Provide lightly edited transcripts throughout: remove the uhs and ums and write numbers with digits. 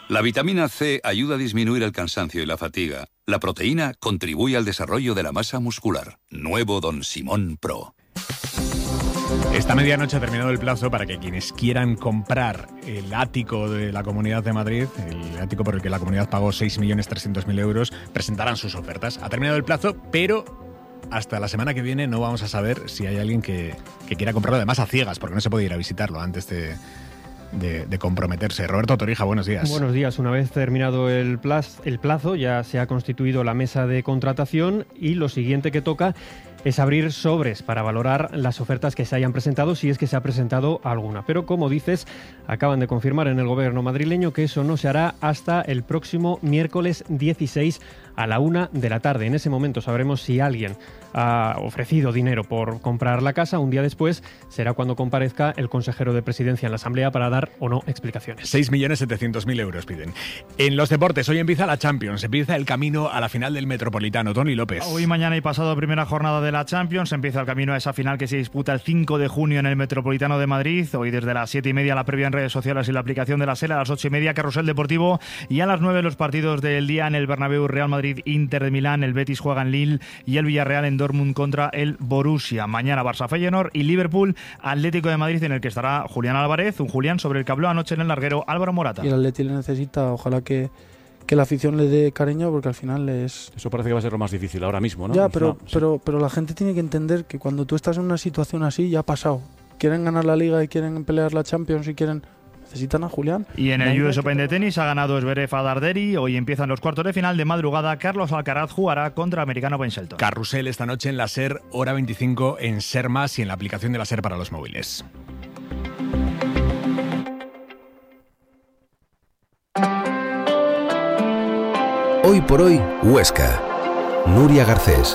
La vitamina C ayuda a disminuir el cansancio y la fatiga. La proteína contribuye al desarrollo de la masa muscular. Nuevo Don Simón Pro. Esta medianoche ha terminado el plazo para que quienes quieran comprar el ático de la Comunidad de Madrid, el ático por el que la Comunidad pagó 6.300.000 euros, presentarán sus ofertas. Ha terminado el plazo, pero hasta la semana que viene no vamos a saber si hay alguien que quiera comprarlo, además a ciegas, porque no se puede ir a visitarlo antes de comprometerse. Roberto Torija, buenos días. Buenos días. Una vez terminado el plazo, ya se ha constituido la mesa de contratación y lo siguiente que toca es abrir sobres para valorar las ofertas que se hayan presentado, si es que se ha presentado alguna. Pero, como dices, acaban de confirmar en el gobierno madrileño que eso no se hará hasta el próximo miércoles 16 a la 1 de la tarde. En ese momento sabremos si alguien ha ofrecido dinero por comprar la casa. Un día después será cuando comparezca el consejero de Presidencia en la Asamblea para dar o no explicaciones. 6.700.000 euros piden. En los deportes, hoy empieza la Champions, empieza el camino a la final del Metropolitano. Tony López. Hoy, mañana y pasado, primera jornada de la Champions, empieza el camino a esa final que se disputa el 5 de junio en el Metropolitano de Madrid. Hoy desde las 7:30 la previa en redes sociales y la aplicación de la SER, a las 8:30 Carrusel Deportivo y a las 9 los partidos del día en el Bernabéu. Real Madrid, Inter de Milán, el Betis juega en Lille y el Villarreal en Dortmund contra el Borussia. Mañana Barça Feyenoord y Liverpool Atlético de Madrid, en el que estará Julián Álvarez, un Julián sobre el que habló anoche en el larguero Álvaro Morata. Y el Atleti le necesita, ojalá que la afición le dé cariño, porque al final es... Eso parece que va a ser lo más difícil ahora mismo, ¿no? Ya, pero la gente tiene que entender que cuando tú estás en una situación así, ya ha pasado. Quieren ganar la Liga y quieren pelear la Champions y necesitan a Julián. Y en el US Open de tenis ha ganado Zverev a Darderi. Hoy empiezan los cuartos de final. De madrugada, Carlos Alcaraz jugará contra americano Ben Shelton. Carrusel esta noche en la SER, hora 25 en SER Más y en la aplicación de la SER para los móviles. Hoy por hoy, Huesca. Nuria Garcés.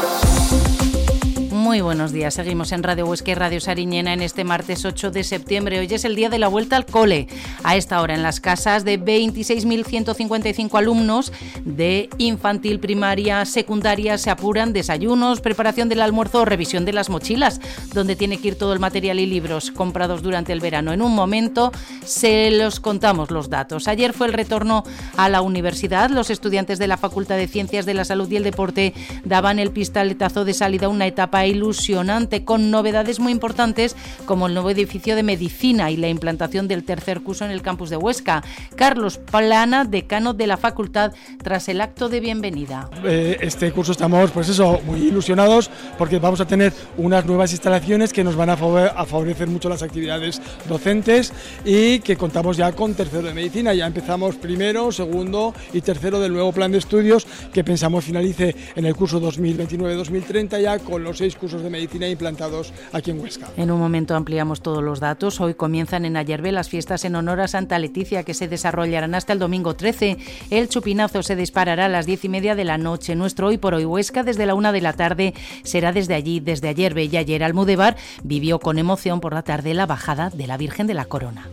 Muy buenos días. Seguimos en Radio Huesca y Radio Sariñena en este martes 8 de septiembre. Hoy es el día de la vuelta al cole. A esta hora en las casas de 26.155 alumnos de infantil, primaria, secundaria se apuran desayunos, preparación del almuerzo o revisión de las mochilas, donde tiene que ir todo el material y libros comprados durante el verano. En un momento se los contamos los datos. Ayer fue el retorno a la universidad. Los estudiantes de la Facultad de Ciencias de la Salud y el Deporte daban el pistoletazo de salida a una etapa ilusionante, con novedades muy importantes como el nuevo edificio de medicina y la implantación del tercer curso en el campus de Huesca. Carlos Plana, decano de la facultad, tras el acto de bienvenida. Este curso estamos muy ilusionados porque vamos a tener unas nuevas instalaciones que nos van a favorecer mucho las actividades docentes y que contamos ya con tercero de medicina. Ya empezamos primero, segundo y tercero del nuevo plan de estudios que pensamos finalice en el curso 2029-2030 ya con los 6 cursos de medicina implantados aquí en Huesca. En un momento ampliamos todos los datos. Hoy comienzan en Ayerbe las fiestas en honor a Santa Leticia, que se desarrollarán hasta el domingo 13. El chupinazo se disparará a las 10:30 de la noche. Nuestro Hoy por Hoy Huesca desde la 1 de la tarde será desde allí, desde Ayerbe. Y ayer Almudévar vivió con emoción por la tarde la bajada de la Virgen de la Corona.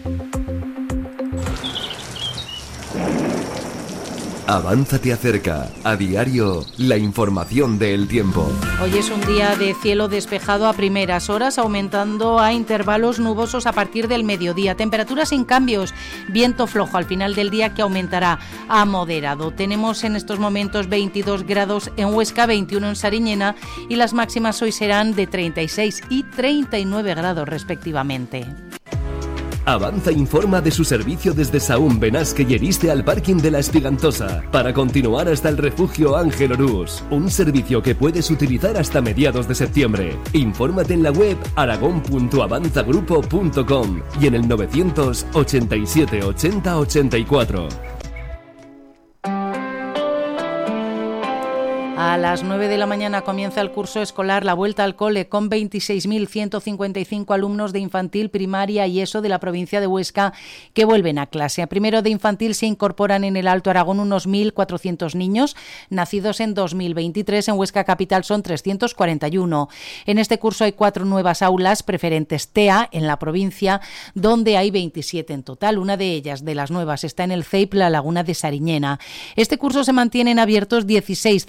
Avanza te acerca. A diario, la información del tiempo. Hoy es un día de cielo despejado a primeras horas, aumentando a intervalos nubosos a partir del mediodía. Temperaturas sin cambios, viento flojo al final del día que aumentará a moderado. Tenemos en estos momentos 22 grados en Huesca, 21 en Sariñena y las máximas hoy serán de 36 y 39 grados respectivamente. Avanza informa de su servicio desde Sahún, Benasque y Eriste al parking de La Espigantosa para continuar hasta el refugio Ángel Orús. Un servicio que puedes utilizar hasta mediados de septiembre. Infórmate en la web aragon.avanzagrupo.com y en el 987 80 84. A las 9 de la mañana comienza el curso escolar La Vuelta al Cole con 26.155 alumnos de infantil, primaria y ESO de la provincia de Huesca que vuelven a clase. A primero de infantil se incorporan en el Alto Aragón unos 1.400 niños nacidos en 2023. En Huesca Capital son 341. En este curso hay 4 nuevas aulas preferentes TEA en la provincia, donde hay 27 en total. Una de ellas, de las nuevas, está en el CEIP La Laguna de Sariñena. Este curso se mantienen abiertos 16 centros en la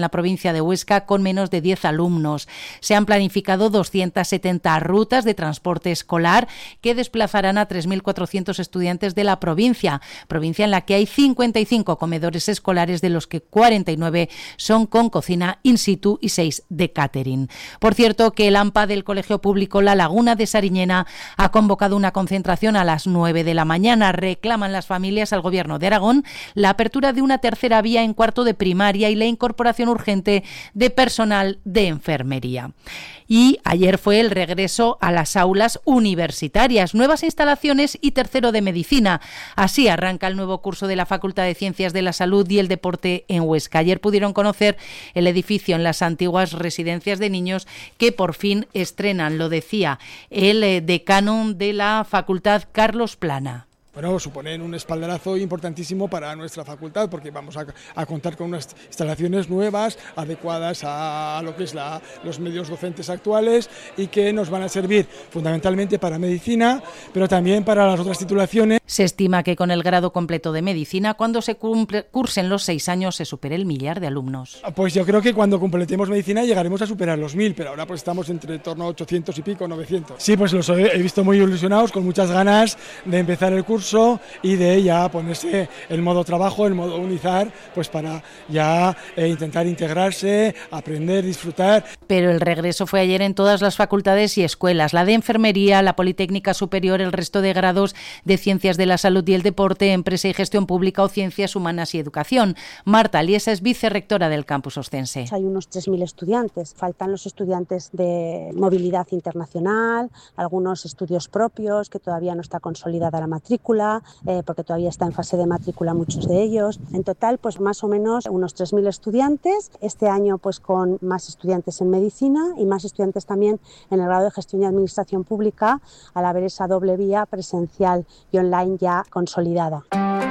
provincia de Huesca con menos de 10 alumnos. Se han planificado 270 rutas de transporte escolar que desplazarán a 3.400 estudiantes de la provincia en la que hay 55 comedores escolares, de los que 49 son con cocina in situ y 6 de catering. Por cierto, que el AMPA del Colegio Público La Laguna de Sariñena ha convocado una concentración a las 9 de la mañana. Reclaman las familias al Gobierno de Aragón la apertura de una tercera vía en cuarto de primaria y la incorporación urgente de personal de enfermería. Y ayer fue el regreso a las aulas universitarias, nuevas instalaciones y tercero de medicina. Así arranca el nuevo curso de la Facultad de Ciencias de la Salud y el Deporte en Huesca. Ayer pudieron conocer el edificio en las antiguas residencias de niños que por fin estrenan, lo decía el decano de la facultad, Carlos Plana. Bueno, suponen un espaldarazo importantísimo para nuestra facultad, porque vamos a contar con unas instalaciones nuevas, adecuadas a lo que es los medios docentes actuales, y que nos van a servir fundamentalmente para medicina, pero también para las otras titulaciones. Se estima que con el grado completo de medicina, cuando se cursen los 6 años, se supere el 1.000.000 de alumnos. Pues yo creo que cuando completemos medicina llegaremos a superar los 1.000, pero ahora pues estamos entre torno a 800 y pico, 900. Sí, pues los he visto muy ilusionados, con muchas ganas de empezar el curso y de ya ponerse el modo trabajo, el modo unizar, pues para ya intentar integrarse, aprender, disfrutar. Pero el regreso fue ayer en todas las facultades y escuelas, la de Enfermería, la Politécnica Superior, el resto de grados de Ciencias de la Salud y el Deporte, Empresa y Gestión Pública o Ciencias Humanas y Educación. Marta Aliesa es vicerrectora del campus oscense. Hay unos 3.000 estudiantes, faltan los estudiantes de movilidad internacional, algunos estudios propios que todavía no está consolidada la matrícula, porque todavía está en fase de matrícula muchos de ellos. En total, pues más o menos unos 3.000 estudiantes. Este año, pues con más estudiantes en medicina y más estudiantes también en el grado de Gestión y Administración Pública, al haber esa doble vía presencial y online ya consolidada.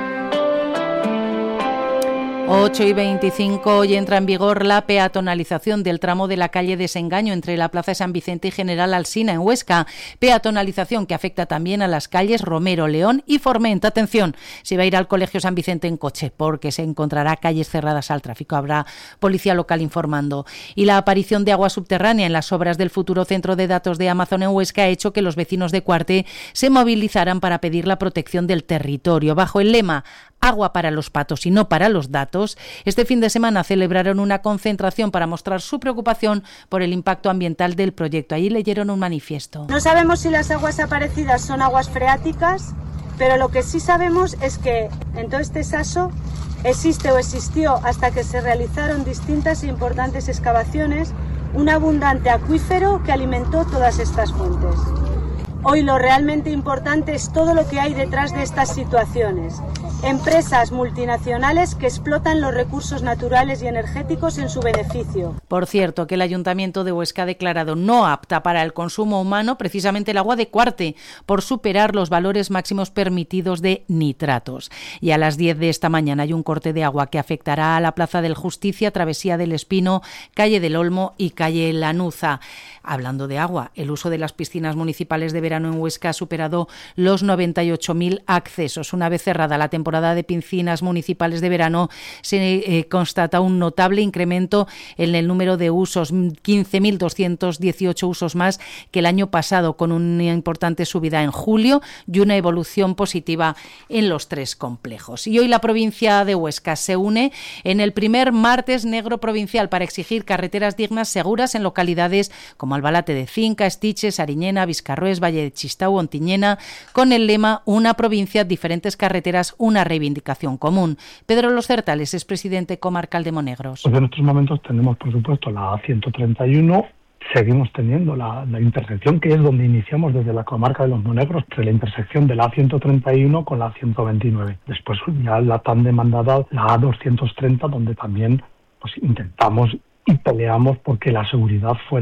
8:25, hoy entra en vigor la peatonalización del tramo de la calle Desengaño entre la Plaza de San Vicente y General Alsina en Huesca. Peatonalización que afecta también a las calles Romero, León y Formenta. Atención, si va a ir al Colegio San Vicente en coche, porque se encontrará calles cerradas al tráfico. Habrá policía local informando. Y la aparición de agua subterránea en las obras del futuro centro de datos de Amazon en Huesca ha hecho que los vecinos de Cuarte se movilizaran para pedir la protección del territorio. Bajo el lema Agua para los patos y no para los datos, este fin de semana celebraron una concentración para mostrar su preocupación por el impacto ambiental del proyecto. Allí leyeron un manifiesto. No sabemos si las aguas aparecidas son aguas freáticas, pero lo que sí sabemos es que en todo este saso existe o existió, hasta que se realizaron distintas e importantes excavaciones, un abundante acuífero que alimentó todas estas fuentes. Hoy lo realmente importante es todo lo que hay detrás de estas situaciones. Empresas multinacionales que explotan los recursos naturales y energéticos en su beneficio. Por cierto, que el Ayuntamiento de Huesca ha declarado no apta para el consumo humano precisamente el agua de Cuarte, por superar los valores máximos permitidos de nitratos. Y a las 10 de esta mañana hay un corte de agua que afectará a la Plaza del Justicia, Travesía del Espino, Calle del Olmo y Calle Lanuza. Hablando de agua, el uso de las piscinas municipales de verano en Huesca ha superado los 98.000 accesos. Una vez cerrada la temporada de piscinas municipales de verano, se constata un notable incremento en el número de usos, 15.218 usos más que el año pasado, con una importante subida en julio y una evolución positiva en los 3 complejos. Y hoy la provincia de Huesca se une en el primer martes negro provincial para exigir carreteras dignas, seguras en localidades como Albalate de Cinca, Estiche, Sariñena, Viscarrués, Valle de Chistau, Ontiñena, con el lema Una provincia, diferentes carreteras, una reivindicación común. Pedro Los Certales es presidente comarcal de Monegros. Pues en estos momentos tenemos, por supuesto, la A131, seguimos teniendo la intersección, que es donde iniciamos desde la comarca de los Monegros, entre la intersección de la A131 con la A129. Después ya la tan demandada, la A230, donde también pues intentamos y peleamos porque la seguridad fuera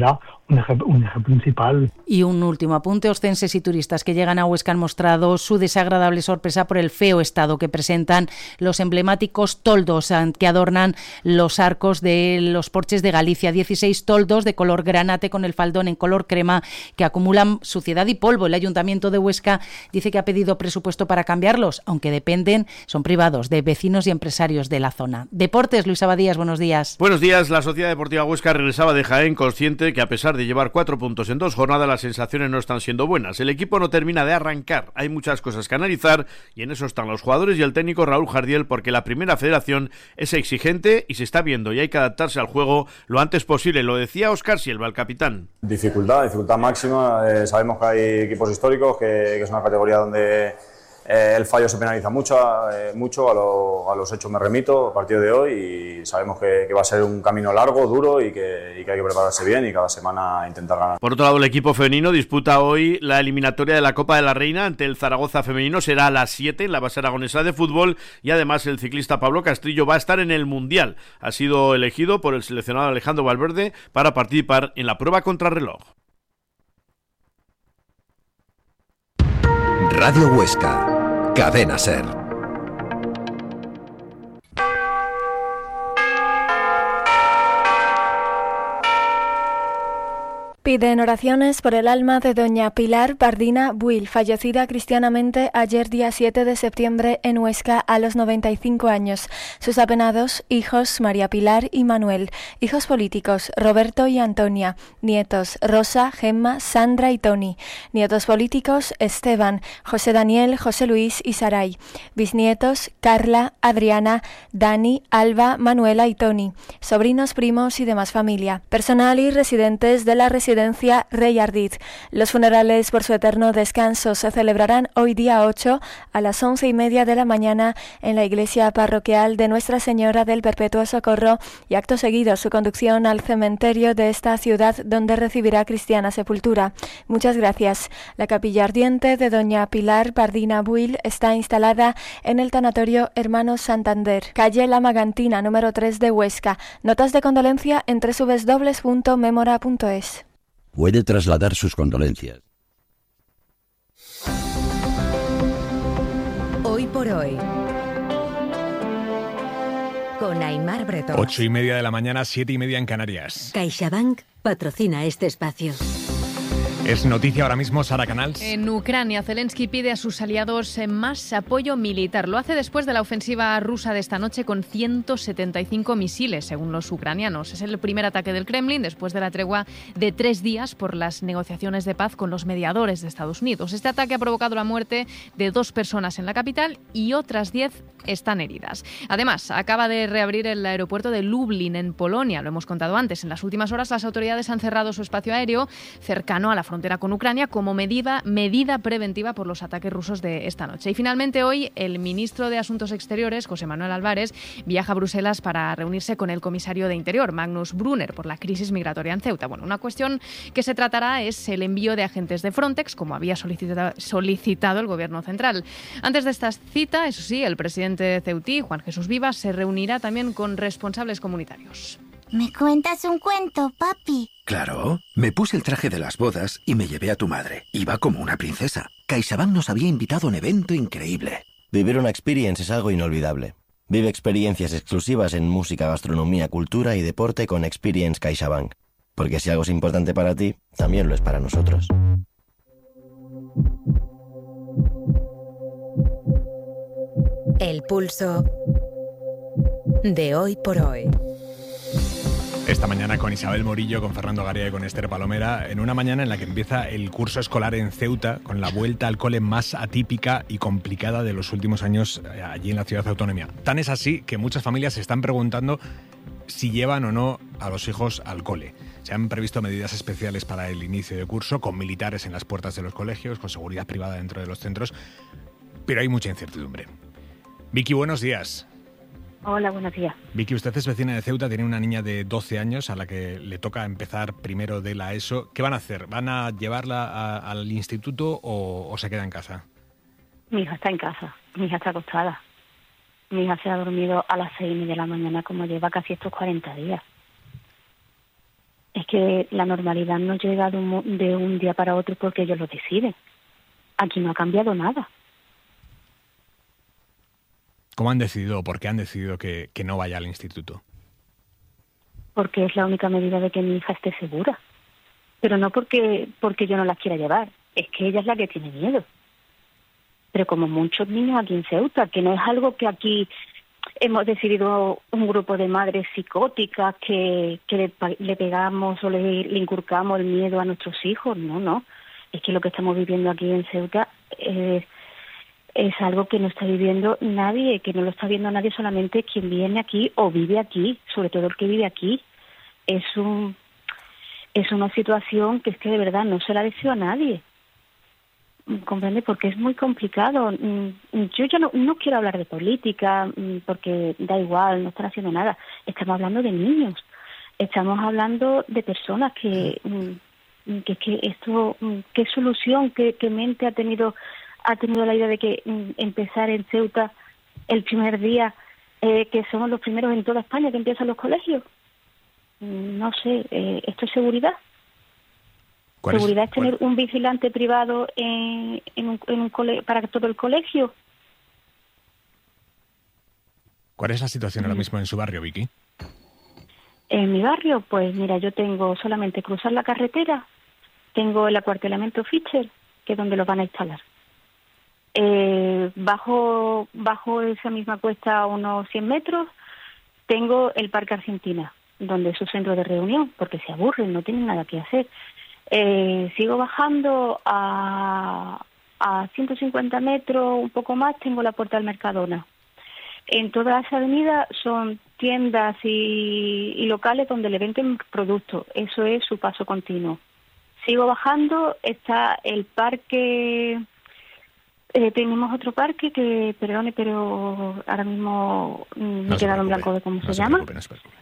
un eje principal. Y un último apunte, oscenses y turistas que llegan a Huesca han mostrado su desagradable sorpresa por el feo estado que presentan los emblemáticos toldos que adornan los arcos de los porches de Galicia. 16 toldos de color granate con el faldón en color crema que acumulan suciedad y polvo. El Ayuntamiento de Huesca dice que ha pedido presupuesto para cambiarlos, aunque son privados de vecinos y empresarios de la zona. Deportes, Luis Abadías, buenos días. Buenos días. La Sociedad Deportiva Huesca regresaba de Jaén consciente que a pesar de llevar 4 puntos en 2 jornadas, las sensaciones no están siendo buenas. El equipo no termina de arrancar. Hay muchas cosas que analizar y en eso están los jugadores y el técnico Raúl Jardiel, porque la primera federación es exigente y se está viendo y hay que adaptarse al juego lo antes posible. Lo decía Óscar Silva, el capitán. Dificultad máxima. Sabemos que hay equipos históricos, que es una categoría donde el fallo se penaliza mucho. A los hechos me remito a partir de hoy y sabemos que va a ser un camino largo, duro y que hay que prepararse bien y cada semana intentar ganar. Por otro lado, el equipo femenino disputa hoy la eliminatoria de la Copa de la Reina ante el Zaragoza femenino. Será a las 7 en la base aragonesa de fútbol y además el ciclista Pablo Castrillo va a estar en el Mundial. Ha sido elegido por el seleccionado Alejandro Valverde para participar en la prueba contrarreloj. Radio Huesca, Cadena SER. Piden oraciones por el alma de doña Pilar Bardina Buil, fallecida cristianamente ayer día 7 de septiembre en Huesca a los 95 años. Sus apenados hijos María Pilar y Manuel, hijos políticos Roberto y Antonia, nietos Rosa, Gemma, Sandra y Tony, nietos políticos Esteban, José Daniel, José Luis y Saray, bisnietos Carla, Adriana, Dani, Alba, Manuela y Tony, sobrinos, primos y demás familia, personal y residentes de la residencia Rey Ardit. Los funerales por su eterno descanso se celebrarán hoy día 8 a las 11:30 de la mañana en la iglesia parroquial de Nuestra Señora del Perpetuo Socorro y acto seguido su conducción al cementerio de esta ciudad donde recibirá cristiana sepultura. Muchas gracias. La capilla ardiente de doña Pilar Bardina Buil está instalada en el tanatorio Hermanos Santander, calle La Magantina, número 3 de Huesca. Notas de condolencia en www.memora.es. Puede trasladar sus condolencias. Hoy por hoy, con Aimar Bretón. 8:30 de la mañana, 7:30 en Canarias. CaixaBank patrocina este espacio. Es noticia ahora mismo, Sara Canals. En Ucrania, Zelensky pide a sus aliados más apoyo militar. Lo hace después de la ofensiva rusa de esta noche con 175 misiles, según los ucranianos. Es el primer ataque del Kremlin después de la tregua de 3 días por las negociaciones de paz con los mediadores de Estados Unidos. Este ataque ha provocado la muerte de 2 personas en la capital y otras 10 están heridas. Además, acaba de reabrir el aeropuerto de Lublin, en Polonia. Lo hemos contado antes. En las últimas horas, las autoridades han cerrado su espacio aéreo cercano a la frontera con Ucrania como medida preventiva por los ataques rusos de esta noche. Y finalmente hoy el ministro de Asuntos Exteriores, José Manuel Álvarez, viaja a Bruselas para reunirse con el comisario de Interior, Magnus Brunner, por la crisis migratoria en Ceuta. Bueno, una cuestión que se tratará es el envío de agentes de Frontex, como había solicitado el Gobierno central. Antes de esta cita, eso sí, el presidente de Ceutí, Juan Jesús Vivas, se reunirá también con responsables comunitarios. ¿Me cuentas un cuento, papi? Claro, me puse el traje de las bodas y me llevé a tu madre. Iba como una princesa. CaixaBank nos había invitado a un evento increíble. Vivir una experience es algo inolvidable. Vive experiencias exclusivas en música, gastronomía, cultura y deporte con Experience CaixaBank. Porque si algo es importante para ti, también lo es para nosotros. El pulso de hoy por hoy. Esta mañana con Isabel Morillo, con Fernando Garía y con Esther Palomera, en una mañana en la que empieza el curso escolar en Ceuta, con la vuelta al cole más atípica y complicada de los últimos años allí en la ciudad autónoma. Tan es así que muchas familias se están preguntando si llevan o no a los hijos al cole. Se han previsto medidas especiales para el inicio de curso, con militares en las puertas de los colegios, con seguridad privada dentro de los centros, pero hay mucha incertidumbre. Vicky, buenos días. Hola, buenos días. Vicky, usted es vecina de Ceuta, tiene una niña de 12 años a la que le toca empezar primero de la ESO. ¿Qué van a hacer? ¿Van a llevarla al instituto o se queda en casa? Mi hija está en casa, mi hija está acostada. Mi hija se ha dormido a las 6:30 de la mañana, como lleva casi estos 40 días. Es que la normalidad no llega de un día para otro porque ellos lo deciden. Aquí no ha cambiado nada. ¿Cómo han decidido o por qué han decidido que no vaya al instituto? Porque es la única medida de que mi hija esté segura. Pero no porque yo no la quiera llevar. Es que ella es la que tiene miedo. Pero como muchos niños aquí en Ceuta, que no es algo que aquí hemos decidido un grupo de madres psicóticas que le pegamos o le inculcamos el miedo a nuestros hijos. No. Es que lo que estamos viviendo aquí en Ceuta es algo que no está viviendo nadie, que no lo está viendo nadie, solamente quien viene aquí o vive aquí, sobre todo el que vive aquí. Es una situación que es que de verdad no se la deseo a nadie. ¿Comprende? Porque es muy complicado. Yo ya no quiero hablar de política porque da igual, no están haciendo nada. Estamos hablando de niños. Estamos hablando de personas que esto, qué solución, qué mente ha tenido la idea de que empezar en Ceuta el primer día, que somos los primeros en toda España que empiezan los colegios. No sé, ¿esto es seguridad? ¿Seguridad es tener un vigilante privado en un para todo el colegio? ¿Cuál es la situación ahora mismo en su barrio, Vicky? En mi barrio, pues mira, yo tengo solamente cruzar la carretera, tengo el acuartelamiento Fischer, que es donde lo van a instalar. Bajo esa misma cuesta, unos 100 metros, tengo el Parque Argentina, donde es su centro de reunión, porque se aburren, no tienen nada que hacer. Sigo bajando a 150 metros, un poco más, tengo la Puerta del Mercadona. En toda esa avenida son tiendas y locales donde le venden productos. Eso es su paso continuo. Sigo bajando, está el parque. Tenemos otro parque que, perdone, pero ahora mismo me he quedado en blanco de cómo se llama. No se preocupe.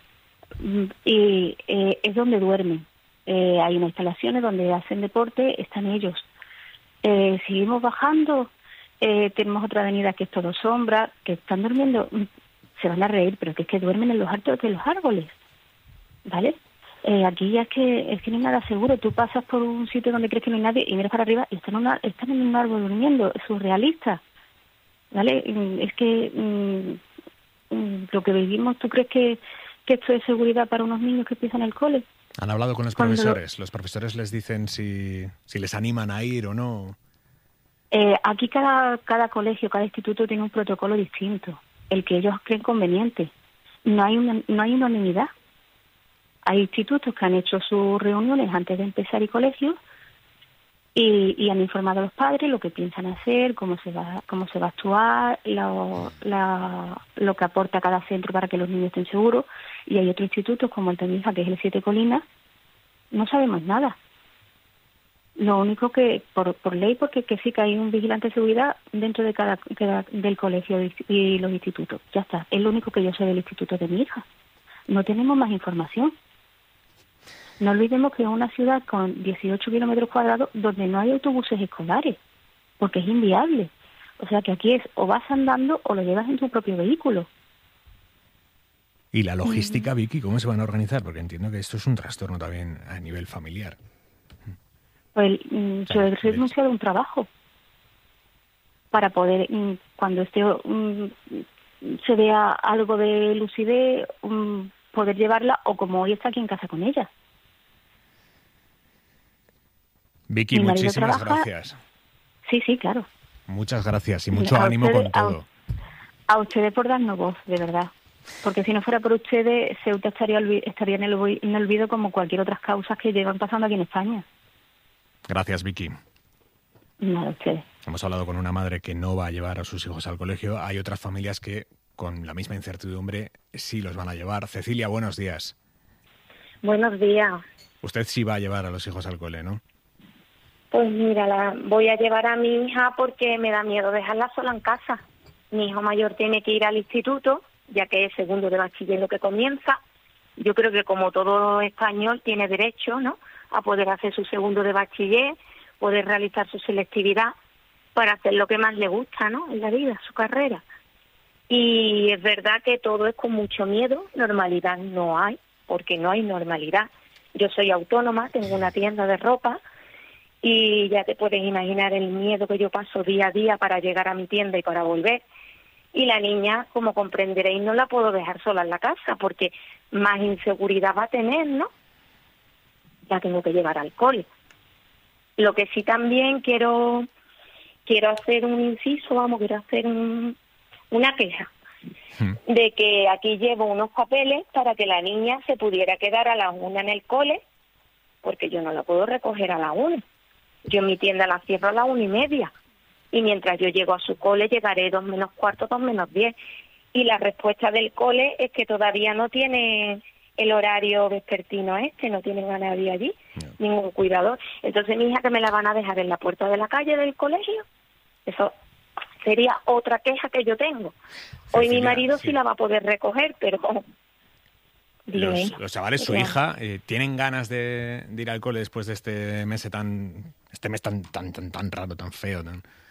Y es donde duermen. Hay unas instalaciones donde hacen deporte, están ellos. Seguimos bajando, tenemos otra avenida que es todo sombra, que están durmiendo, se van a reír, pero que es que duermen en los altos de los árboles, ¿vale? Aquí ya es que no hay nada seguro. Tú pasas por un sitio donde crees que no hay nadie y miras para arriba y están en un árbol durmiendo, es surrealista, ¿vale? Es que lo que vivimos, ¿tú crees que esto es seguridad para unos niños que empiezan el cole? ¿Han hablado con los profesores? ¿Los profesores les dicen si les animan a ir o no? Aquí cada colegio, cada instituto tiene un protocolo distinto, el que ellos creen conveniente. No hay unanimidad. Hay institutos que han hecho sus reuniones antes de empezar y colegios y han informado a los padres lo que piensan hacer, cómo se va a actuar, lo que aporta cada centro para que los niños estén seguros. Y hay otros institutos como el de mi hija, que es el Siete Colinas, no sabemos nada. Lo único que, por ley, porque que sí que hay un vigilante de seguridad dentro de cada del colegio y los institutos. Ya está, es lo único que yo sé del instituto de mi hija. No tenemos más información. No olvidemos que es una ciudad con 18 kilómetros cuadrados donde no hay autobuses escolares, porque es inviable. O sea que aquí es o vas andando o lo llevas en tu propio vehículo. ¿Y la logística, Vicky, cómo se van a organizar? Porque entiendo que esto es un trastorno también a nivel familiar. Pues yo he renunciado a un trabajo para poder, cuando se vea algo de lucidez, poder llevarla, o como hoy está aquí en casa con ella. Vicky, muchísimas gracias. Sí, claro. Muchas gracias y mucho ánimo con todo. A ustedes por darnos voz, de verdad. Porque si no fuera por ustedes, Ceuta estaría en el olvido como cualquier otras causas que llevan pasando aquí en España. Gracias, Vicky. Nada, ustedes. Hemos hablado con una madre que no va a llevar a sus hijos al colegio. Hay otras familias que, con la misma incertidumbre, sí los van a llevar. Cecilia, buenos días. Buenos días. Usted sí va a llevar a los hijos al cole, ¿no? Pues mira, voy a llevar a mi hija porque me da miedo dejarla sola en casa. Mi hijo mayor tiene que ir al instituto, ya que es segundo de bachiller lo que comienza. Yo creo que como todo español tiene derecho, ¿no?, a poder hacer su segundo de bachiller, poder realizar su selectividad para hacer lo que más le gusta, ¿no?, en la vida, su carrera. Y es verdad que todo es con mucho miedo, normalidad no hay, porque no hay normalidad. Yo soy autónoma, tengo una tienda de ropa y ya te puedes imaginar el miedo que yo paso día a día para llegar a mi tienda y para volver. Y la niña, como comprenderéis, no la puedo dejar sola en la casa porque más inseguridad va a tener, ¿no? La tengo que llevar al cole. Lo que sí también quiero hacer un inciso, quiero hacer una queja de que aquí llevo unos papeles para que la niña se pudiera quedar a las 1 en el cole, porque yo no la puedo recoger a las 1. Yo mi tienda la cierro a las 1:30 y mientras yo llego a su cole llegaré 2 menos cuarto, 2 menos 10. Y la respuesta del cole es que todavía no tiene el horario vespertino no tienen a nadie allí, ningún cuidador. Entonces mi hija que me la van a dejar en la puerta de la calle del colegio, eso sería otra queja que yo tengo. Hoy mi marido sí la va a poder recoger, pero los chavales, su hija, ¿tienen ganas de ir al cole después de este mes tan raro, tan feo?